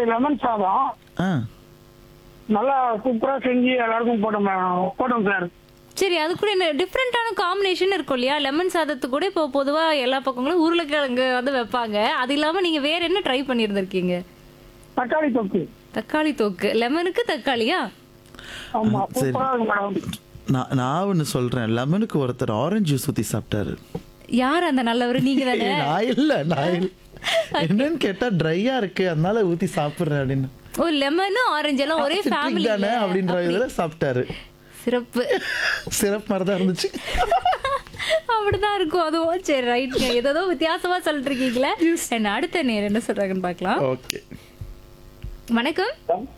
Lemon சாதம் ஆ நல்லா சூப்பரா செஞ்சு எல்லாருக்கும் போட்டோம் சார். சரி, அது கூட என்ன டிஃப்ரெண்டான காம்பினேஷன் இருக்கும் இல்லையா? லெமன் சாதத்து கூட இப்போ பொதுவா எல்லா பக்கங்களும் உருளைக்கிழங்கு வந்து வைப்பாங்க. அது இல்லாம நீங்க வேற என்ன ட்ரை பண்ணியிருந்திருக்கீங்க? தக்காளி தொக்கு. தக்காளி தொக்கு. லெமனுக்கு தக்காளியா? ஆமா, சரி. சூப்பரா இருக்கும் மேடம். நான் ஒன்று சொல்றேன். லெமனுக்கு ஒருத்தர் ஆரஞ்சு ஜூஸ் ஊற்றி சாப்பிட்டாரு. யார் அந்த நல்லவர்? நீங்க தானே? நான் இல்லை. என்னன்னு கேட்டா ட்ரையா இருக்கு அதனால ஊத்தி சாப்பிடுறேன் அப்படின்னு. ஓ, லெமனும் ஆரஞ்சு எல்லாம் ஒரே Citric ஃபேமிலி தானே அப்படின்ற இதுல சாப்பிட்டாரு. சிறப்பு. சிறப்பு மாதிரி தான் இருந்துச்சு. அப்படிதான் இருக்கும் அதுவும். சரி, ரைட். ஏதோ வித்தியாசமா சொல்லிட்டு இருக்கீங்களே. என்ன அடுத்த நேரம் என்ன சொல்றாங்கன்னு பார்க்கலாம். ஓகே, வணக்கம்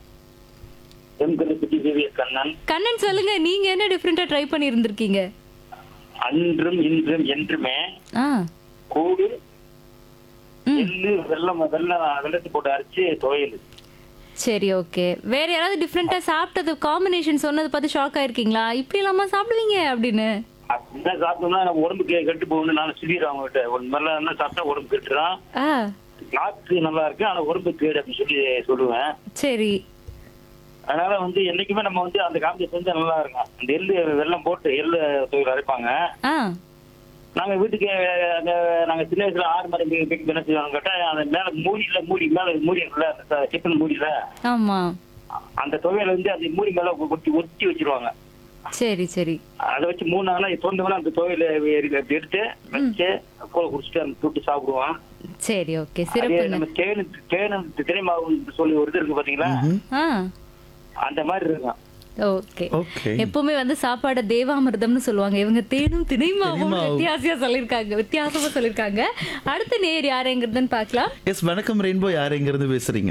கண்ணன். கண்ணன், சொல்லுங்க. நீங்க என்ன டிஃபரெண்டா ட்ரை பண்ணி இருந்திருக்கீங்க? அன்றும் இன்றும் என்றுமே ஆ கூடு எள்ளு வெள்ளத்தை போட்டு அரைச்சு துவையல். சரி, ஓகே. வேற யாராவது டிஃப்ரெண்டா சாப்பிட்டது காம்பினேஷன் சொன்னது பார்த்து ஷாக் ஆயிருக்கீங்களா? இப்படி இல்லாம சாப்பிடுவீங்க அப்படின்னு? அப்படிதான் சாப்பிட்டோம்னா நம்ம உடம்புக்கு கெட்டு போகணும். நான் சொல்லிடுறேன் அவங்ககிட்ட, ஒரு நல்லா என்ன சாப்பிட்டா உடம்பு கெட்டுறான், ஆ நாக்கு நல்லா இருக்கு ஆனா உடம்பு கேடு அப்படின்னு சொல்லி சொல்லுவேன். சரி. அதனால வந்து என்னைக்குமே நம்ம வந்து அந்த காம்பினேஷன் வந்து நல்லா இருக்கும். அந்த எள்ளு வெல்லம் போட்டு எள்ளு துவையல் அரைப்பாங்க. ஆ நாங்க வீட்டுக்கு நாங்க சின்ன வயசுல 6 மணி என்ன செய்வாங்க கேட்டா, அந்த மேல மூடி இருக்குல்ல, அந்த சிக்கன் மூடியில ஆமா. அந்த துவையல வந்து அந்த மூடி மேல ஒட்டி வச்சிருவாங்க. சரி சரி. அதை வச்சு 3 நாளா தொண்டவெல்லாம் அந்த துவையில எடுத்து வச்சு போல குடிச்சிட்டு அந்த தொட்டு சாப்பிடுவோம். சரி, ஓகே. அதே சிறப்புங்க. நம்ம தேனு திரைமாவுன்னு சொல்லி ஒரு இது இருக்கு பாத்தீங்களா, ஆ அந்த மாதிரி இருக்கும். ஓகே. ஓகே. எப்பவுமே வந்து சாப்பாடு தேவாமிர்தம்னு சொல்லுவாங்க. இவங்க தேனும் திணைமாவும் வித்தியாசமா சொல்லிருக்காங்க. அடுத்த நேர் யாருங்கிறதுன்னு பார்க்கலாம். எஸ், வணக்கம் ரெயின்போ. யார் எங்க இருந்து பேசுறீங்க?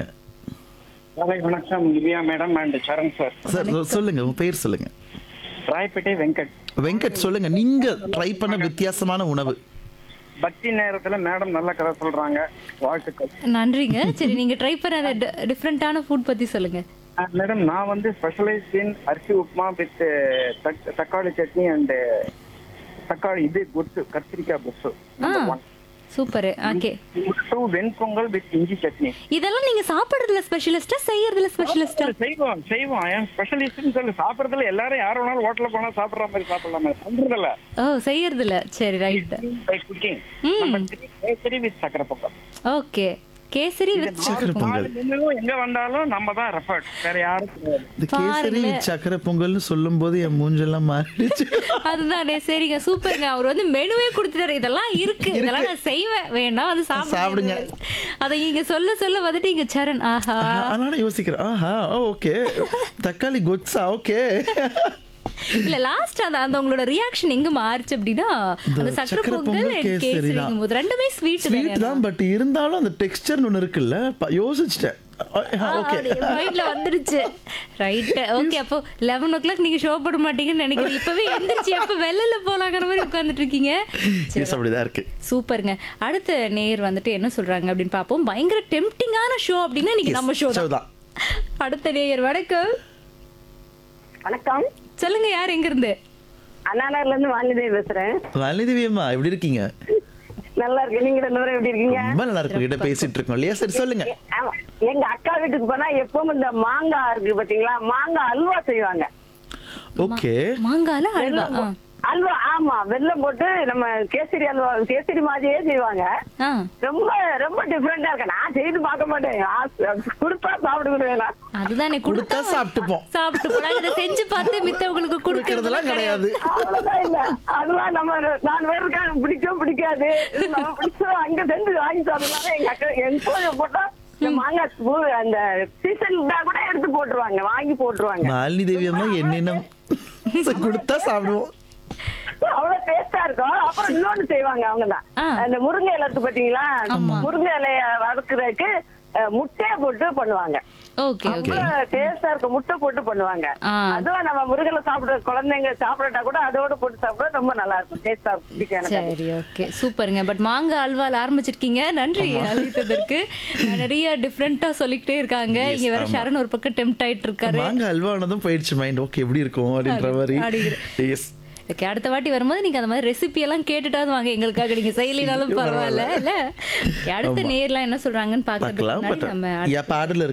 வணக்கம் Divya madam and Charan sir. Sir சொல்லுங்க, உங்க பேர் சொல்லுங்க. ராயப்பேட்டை வெங்கட். வெங்கட், சொல்லுங்க. நீங்க ட்ரை பண்ண வித்தியாசமான உணவு. பக்தி நேரத்துல மேடம் நல்ல கதை சொல்றாங்க, வாழ்த்துக்கள். நன்றிங்க. சரி, நீங்க ட்ரை பண்ண டிஃப்ரெண்டான ஃபுட் பத்தி சொல்லுங்க. மேடம், நான் வந்து ஸ்பெஷலைஸ் இன் அரிசி உப்புமா வித் தக்காளி சட்னி அண்ட் தக்காளி இது குத்து கத்திரிக்காய் புஸ்ஸு. சூப்பர். ஓகே. வெண்பொங்கல் வித் இஞ்சி சட்னி. இதெல்லாம் நீங்க சாப்பிடுறதுல ஸ்பெஷலிஸ்டா, செய்யறதுல ஸ்பெஷலிஸ்டா? செய்வோம் ஐம் ஸ்பெஷலிஸ்ட்னு சொல்லி சாப்பிடுறதுல எல்லாரும் யார் வேணாலும் ஹோட்டல்ல போனா சாப்பிடுற மாதிரி சாப்பிடலாம். பண்றதுல செய்யறதுல. சரி, right. Cooking number 3 kesari with சக்கரை பொங்கல். ஓகே. கேசரி வித் சக்கரை பொங்கல். எங்க வந்தாலும் நம்ம தான் ரெஃபர்ட், வேற யாரும் கிடையாது. இந்த கேசரி சக்கரை பொங்கல்னு சொல்லும் போது என் மூஞ்செல்லாம் மாறிடுச்சு. அதுதானே. சரிங்க, சூப்பருங்க. அவர் வந்து மெனுவே கொடுத்துட்டாரு. இதெல்லாம் இருக்கு, இதெல்லாம் நான் செய்வேன், வேணா வந்து சாப்பிடுங்க. அதை நீங்க சொல்ல சொல்ல வந்துட்டு இங்க சரண் ஆஹா அதனால யோசிக்கிறேன். ஆஹா, ஓகே. தக்காளி கொட்ஸா, ஓகே. இல்ல, லாஸ்ட் அந்த உங்களோட ரியாக்ஷன் எங்க மாறுச்சு அப்படின்னா, அந்த சக்கரை பொங்கல் கேசரிங்கும் போது ரெண்டுமே ஸ்வீட் தான். பட் இருந்தாலும் அந்த டெக்ஸ்சர் ஒன்னு இருக்குல்ல, யோசிச்சிட்டேன். ஓகே, மைண்ட்ல வந்துருச்சு. ரைட். ஓகே. அப்போ 11 o'clock நீங்க ஷோ போட மாட்டீங்கன்னு நினைக்கிறேன். இப்பவே எந்திரிச்சு எப்ப வெளில போலாங்கிற மாதிரி உட்கார்ந்துட்டு இருக்கீங்க. அப்படிதான் இருக்கு. சூப்பருங்க. அடுத்த நேர் வந்துட்டு என்ன சொல்றாங்க அப்படின்னு பாப்போம். பயங்கர டெம்ப்டிங்கான ஷோ அப்படின்னா இன்னைக்கு நம்ம ஷோ தான். அடுத்த நேயர் வணக்கம். வணக்கம். சொல்லுங்க, யார் எங்க இருந்து? அண்ணாநகர்ல இருந்து வாணிதேவி பேசுறேன். வாணிதேவி அம்மா, எப்படி இருக்கீங்க? நல்லா இருக்கு. நீங்க ரெண்டு பேரும் எப்படி இருக்கீங்க? ரொம்ப நல்லா இருக்கு. கிட்ட பேசிட்டு இருக்கோம் இல்லையா? சரி, சொல்லுங்க. ஆமா, எங்க அக்கா வீட்டுக்கு போனா எப்பவும் இந்த மாங்காய் இருக்கு பாத்தீங்களா, மாங்காய் அல்வா செய்வாங்க. ஓகே. மாங்கால அல்வா. அல்வா, ஆமா, வெல்லம் போட்டு நம்ம கேசரி அல்வா, கேசரி மாதிரியே செய்வாங்க. ரொம்ப ரொம்ப டிஃபரெண்டா இருக்கு. நான் செய்து பார்க்க மாட்டேன், கொடுத்தா சாப்பிடுவேன். அதுதானே, கொடுத்தா சாப்பிட்டுப்போம். இதை செஞ்சு பார்த்து மித்தவங்களுக்கு கொடுக்கறதெல்லாம் கிடையாது. அவ்வளவுதான். இல்ல, அதெல்லாம் நம்ம 4 பேருக்கு பிடிக்கும் பிடிக்காது. நம்ம பிடிச்சோம் அங்க செஞ்சு வாங்கி சாப்பிடலாம். எங்க அக்கா எங்க போட்டா மாங்காய் பூ அந்த சீசன் கூட எடுத்து போட்டுருவாங்க, வாங்கி போட்டுருவாங்க. மாலினி தேவி அம்மா என்னென்ன கொடுத்தா சாப்பிடுவோம். அவ்வளவு டேஸ்டா இருக்கும். அப்புறம் இன்னொன்னு செய்வாங்க, அவங்கதான் அந்த முருங்கை இலை இருக்கு பாத்தீங்களா, முருங்கை இலைய வதக்குறதுக்கு முட்டையை போட்டு பண்ணுவாங்க. டேஸ்டா இருக்கும். முட்டை போட்டு பண்ணுவாங்க. அதுவும் நம்ம முருகலை சாப்பிடுற குழந்தைங்க சாப்பிடட்டா கூட அதோட போட்டு சாப்பிட ரொம்ப நல்லா இருக்கும், டேஸ்டா இருக்கும். சரி, ஓகே, சூப்பருங்க. பட் மாங்காய் அல்வால ஆரம்பிச்சிருக்கீங்க. நன்றி அழைத்ததற்கு. நிறைய டிஃப்ரெண்டா சொல்லிக்கிட்டே இருக்காங்க. இங்க வேற சரண் ஒரு பக்கம் டெம்ப்ட் ஆயிட்டு இருக்காரு. மாங்காய் அல்வானதும் போயிடுச்சு மைண்ட். ஓகே, எப்படி இருக்கும் அப்படின்ற மாதிரி. எஸ். ஓகே, அடுத்த வாட்டி வரும்போது நீங்க அந்த மாதிரி ரெசிபி எல்லாம் கேட்டுட்டாவது வாங்க, எங்களுக்காக. நீங்க செய்யலினாலும் பரவாயில்ல. இல்ல, அடுத்த நேர்லாம் என்ன சொல்றாங்கன்னு பாக்கலாம். பாடல